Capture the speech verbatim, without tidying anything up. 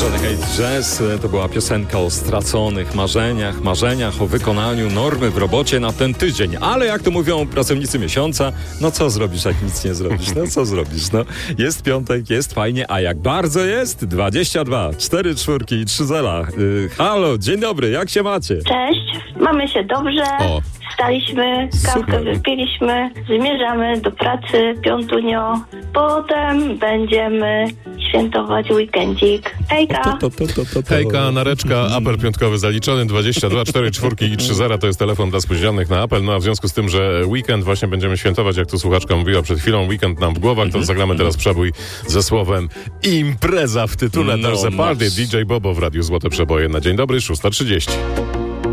Johnny Hate Jazz to była piosenka o straconych marzeniach, marzeniach o wykonaniu normy w robocie na ten tydzień. Ale jak to mówią pracownicy miesiąca, no co zrobisz, jak nic nie zrobisz? No co zrobisz? No, jest piątek, jest fajnie, a jak bardzo jest? dwadzieścia dwa, cztery czwórki i trzy zera. Yy, halo, dzień dobry, jak się macie? Cześć, mamy się dobrze. O. Wstaliśmy, kawkę Super. wypiliśmy, zmierzamy do pracy, piątunio. Potem będziemy świętować weekendzik. Hejka! To, to, to, to, to, to. Hejka, nareczka, apel piątkowy zaliczony, dwadzieścia dwa, cztery czwórki i trzy zera to jest telefon dla spóźnionych na apel. No a w związku z tym, że weekend właśnie będziemy świętować, jak tu słuchaczka mówiła przed chwilą, weekend nam w głowach, to zagramy teraz przebój ze słowem impreza w tytule. No, There's a party. masz. D J Bobo w Radiu Złote Przeboje. Na dzień dobry, szósta trzydzieści.